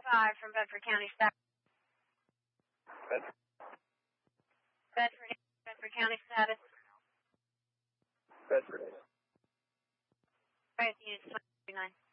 5 from Bedford County status. Bedford County status. Bedford. Right, unit 29.